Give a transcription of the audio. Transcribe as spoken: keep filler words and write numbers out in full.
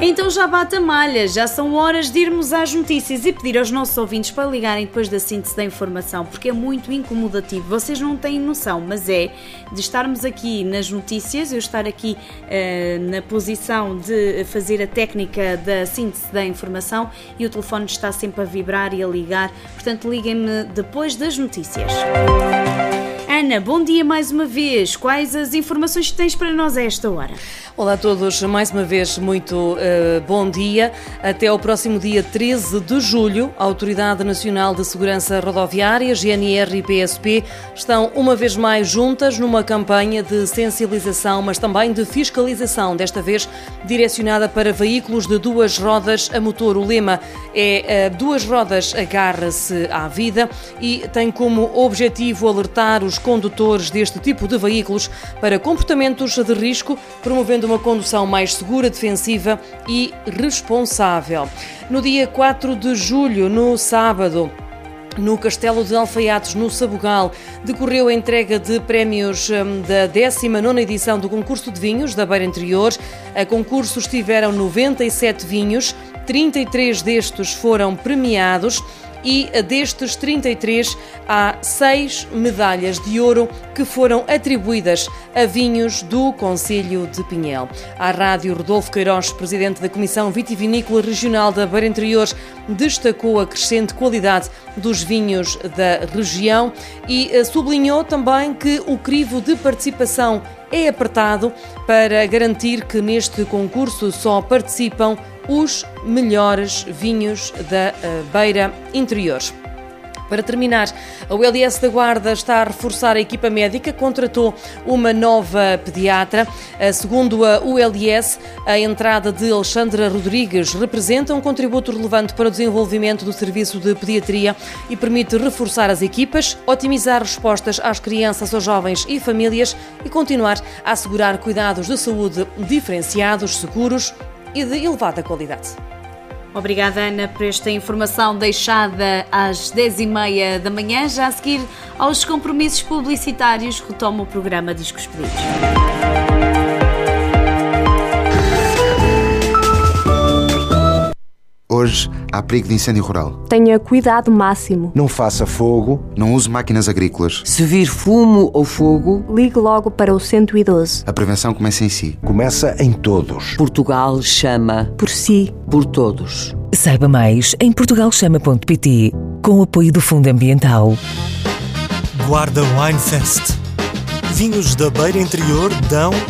Então já bate a malha, já são horas de irmos às notícias e pedir aos nossos ouvintes para ligarem depois da síntese da informação, porque é muito incomodativo. Vocês não têm noção, mas é de estarmos aqui nas notícias, eu estar aqui uh, na posição de fazer a técnica da síntese da informação e o telefone está sempre a vibrar e a ligar, portanto liguem-me depois das notícias. Ana, bom dia mais uma vez. Quais as informações que tens para nós a esta hora? Olá a todos, mais uma vez muito uh, bom dia. Até ao próximo dia treze de julho, a Autoridade Nacional de Segurança Rodoviária, G N R e P S P, estão uma vez mais juntas numa campanha de sensibilização, mas também de fiscalização, desta vez direcionada para veículos de duas rodas a motor. O lema é uh, duas rodas agarra-se à vida e tem como objetivo alertar os condutores deste tipo de veículos para comportamentos de risco, promovendo uma condução mais segura, defensiva e responsável. No dia quatro de julho, no sábado, no Castelo de Alfaiates, no Sabugal, decorreu a entrega de prémios da décima nona edição do concurso de vinhos da Beira Interior. A concurso estiveram noventa e sete vinhos, trinta e três destes foram premiados. E destes trinta e três, há seis medalhas de ouro que foram atribuídas a vinhos do Concelho de Pinhel. À rádio, Rodolfo Queiroz, presidente da Comissão Vitivinícola Regional da Beira Interior, destacou a crescente qualidade dos vinhos da região e sublinhou também que o crivo de participação é apertado para garantir que neste concurso só participam os melhores vinhos da Beira Interior. Para terminar, a U L S da Guarda está a reforçar a equipa médica, contratou uma nova pediatra. Segundo a U L S, a entrada de Alexandra Rodrigues representa um contributo relevante para o desenvolvimento do serviço de pediatria e permite reforçar as equipas, otimizar respostas às crianças, aos jovens e famílias e continuar a assegurar cuidados de saúde diferenciados, seguros e de elevada qualidade. Obrigada, Ana, por esta informação deixada às dez e meia da manhã. Já a seguir aos compromissos publicitários, retoma o programa Discos Pedidos. Hoje há perigo de incêndio rural. Tenha cuidado máximo. Não faça fogo. Não use máquinas agrícolas. Se vir fumo ou fogo, ligue logo para o cento e doze. A prevenção começa em si. Começa em todos. Portugal chama por si, por todos. Saiba mais em portugal chama ponto pt, com o apoio do Fundo Ambiental. Guarda Wine Fest. Vinhos da Beira Interior dão